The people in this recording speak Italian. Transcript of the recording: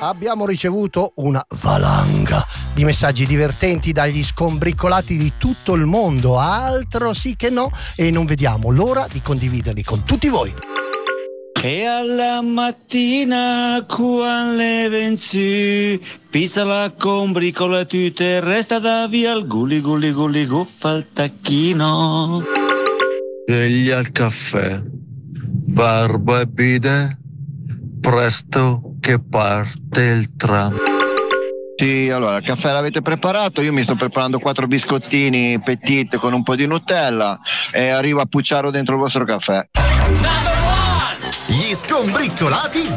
Abbiamo ricevuto una valanga di messaggi divertenti dagli scombriccolati di tutto il mondo, altro sì che no, e non vediamo l'ora di condividerli con tutti voi. E alla mattina quando le venzi, pizza la combricola tutte, resta da via il gulli gulli gulli guffa al tacchino. Egli al caffè, barba e bidet, presto che parte il tram. Sì, allora il caffè l'avete preparato, io mi sto preparando 4 biscottini petit con un po' di Nutella e arrivo a pucciarlo dentro il vostro caffè. Gli scombriccolati